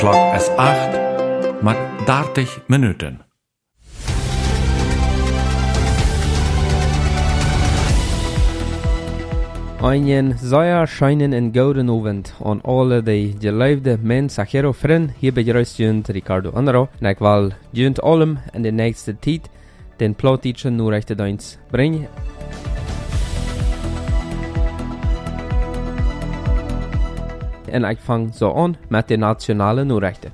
Klok is 8 met 30 minuten. Einen sehr schönen und guten Abend an alle die geliefde mensen hier vrienden. Hier begrüßt junt Ricardo Andro. En ik wil junt allem in de nächste tijd den plotischen Nachrichtendienst brengen. En ik vang zo aan met de nationale Nachrichten.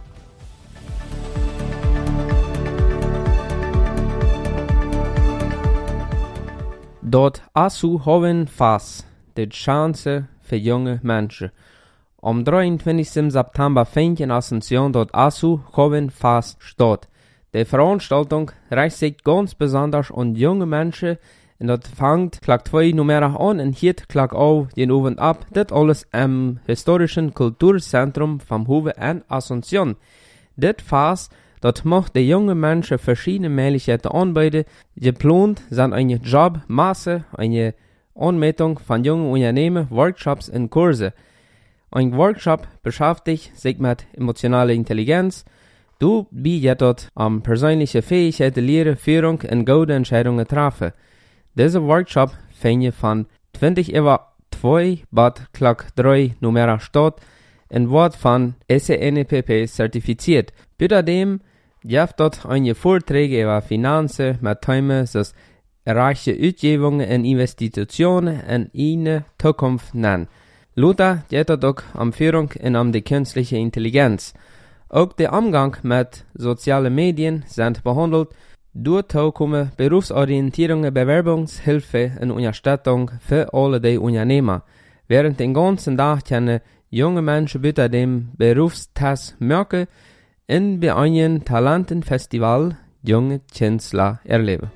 Dort ASU haben fast die Chance für junge Menschen. Am 23. September fängt in Asunción dort ASU haben fast statt. Die Veranstaltung richtet sich ganz besonders an junge Menschen und dort fängt Klag 2 Nummer an und hört Klag auch den Abend ab. Das alles im historischen Kulturzentrum vom Hofe in Asunción. Das Fest, dort macht die junge Menschen verschiedene Möglichkeiten anbieten. Geplant sind eine Jobmasse, eine Anmeldung von jungen Unternehmen, Workshops und Kurse. Ein Workshop beschäftigt sich mit emotionaler Intelligenz. Du bist dort am persönliche Fähigkeiten lernen, Führung und gute Entscheidungen treffen. Dieser Workshop findet von 20:02 bis Klag 3 Nummer statt und wird von SNPP zertifiziert. Außerdem gibt dort einige Vorträge über Finanzen mit Themen, das reiche Ausgewungen und Investitionen in eine Zukunft nennen. Luther geht dort auch um Führung und um die künstliche Intelligenz. Auch der Umgang mit sozialen Medien sind behandelt. Dort kommen Berufsorientierungen, Bewerbungshilfe und Unterstützung für alle die Unternehmer. Während den ganzen Tag können junge Menschen bei dem Berufstest merken und bei einem Talentenfestival junge Künstler erleben.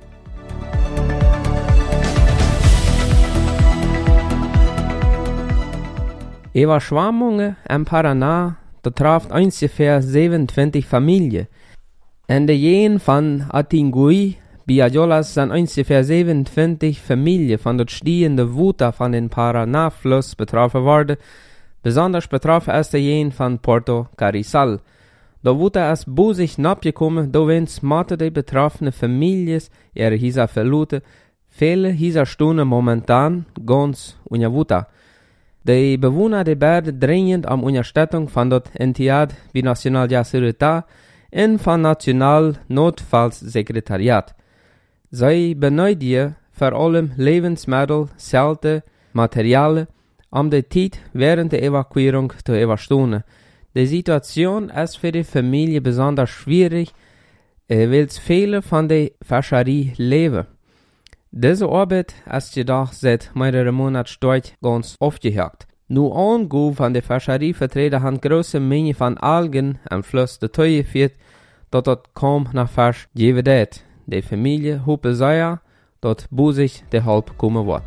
Überschwemmungen im Paraná betrifft ungefähr 27 Familien. In der Gegend von Atingui, Biajolas, sind ungefähr 27 Familien von der stehenden Wuta von den Paraná-Fluss betroffen worden. Besonders betroffen ist die Gegend von Puerto Carrizal. Da Wuta ist busig nachgekommen, da wenn smarter die betroffene Familien ihre Häuser verloren. Viele Häuser stehen momentan ganz unter Wuta. Die Bewohner der Berge dringend um Unterstützung von der Entidad Binacional de Seguridad und von National Notfallsekretariat. Sie benötigen vor allem Lebensmittel, Zelte, Materialien, um die Zeit während der Evakuierung zu überstehen. Die Situation ist für die Familie besonders schwierig, weil viele von der Fischerie leben. Diese Arbeit ist jedoch seit mehreren Monaten dort ganz aufgehört. Nur Angriff von der Fischerievertreter haben große Mengen von Algen am Fluss dazu geführt, dass dort kaum nach Fisch geben wird. Die Familie hofft sehr, dass busig der Hilfe kommen wird.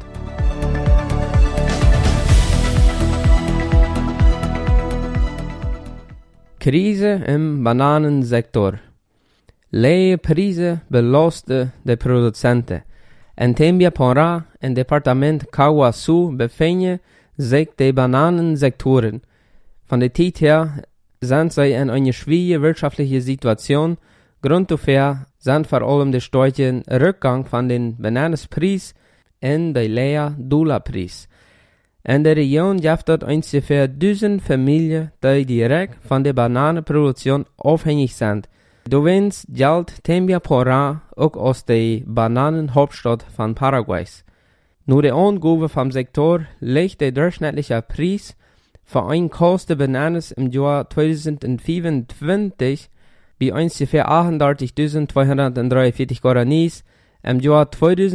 Krise im Bananensektor. Lehe Preise belasten die Produzenten. In Tembiapora, im Departement Cauaçu, befinden sich die Bananensektoren. Von der Zeit her sind sie in einer schwierigen wirtschaftlichen Situation. Grund dafür sind vor allem der starke Rückgang von den Bananenpreis und der Lea-Dollar-Preis. In der Region gibt es ungefähr 1000 Familien, die direkt von der Bananenproduktion abhängig sind. Dowens gilt Tembiapora auch aus der Bananenhauptstadt von Paraguays. Nur der Angabe vom Sektor liegt der durchschnittliche Preis für ein Kosten Bananen im Jahr 2025 bei ungefähr 38.243 Guaranis. Im Jahr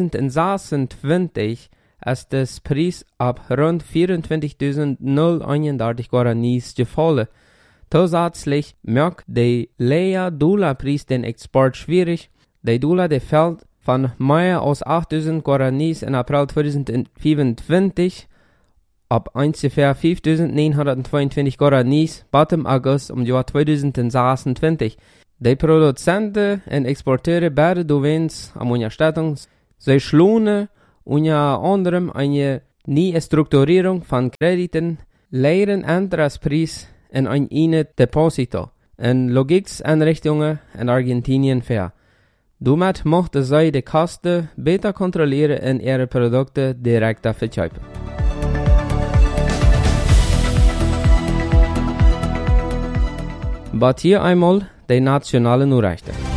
2026 ist das Preis ab rund 24.031 Guaranis gefallen. Zusätzlich macht der Lea-Dollar-Preis den Export schwierig. Der Dollar fällt von mehr als 8.000 Guaranis in April 2025 ab ungefähr 5.922 Guaranis bis im August im Jahr 2026. Die Produzenten und Exporteure werden dowens am Unterstützung. Sie schließen unter anderem eine neue Strukturierung von Krediten, leeren Antragspreis en ein Deposito. en logistieksinrichtingen in Argentinien ver. Daarmee mochten zij de kosten beter controleren en ihre producten direct verkopen. Wat hier einmal de nationale Nachrichten.